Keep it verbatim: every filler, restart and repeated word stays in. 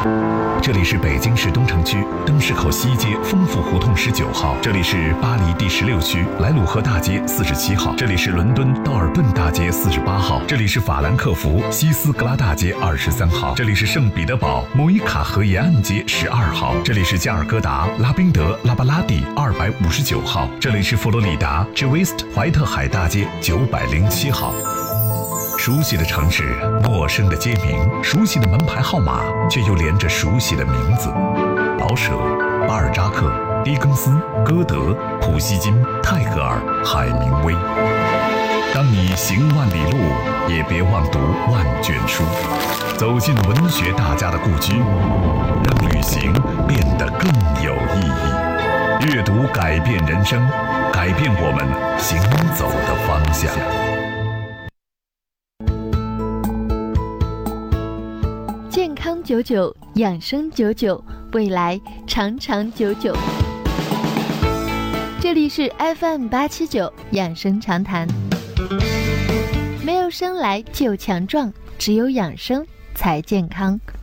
这里是北京市东城区灯市口西街丰富胡同十九号，这里是巴黎第十六区莱鲁河大街四十七号，这里是伦敦道尔顿大街四十八号，这里是法兰克福西斯格拉大街二十三号，这里是圣彼得堡莫伊卡河沿岸街十二号，这里是加尔各答拉宾德拉巴拉蒂二百五十九号，这里是佛罗里达 Jewest 怀特海大街九百零七号。熟悉的城市，陌生的街名，熟悉的门牌号码，却又连着熟悉的名字：老舍、巴尔扎克、狄更斯、歌德、普希金、泰戈尔、海明威。当你行万里路，也别忘读万卷书，走进文学大家的故居，让旅行变得更有意义。阅读改变人生，改变我们行走的方向。 健康久久，养生久久，未来长长久久。这里是 F M 八七九养生常谈。没有生来就强壮，只有养生才健康。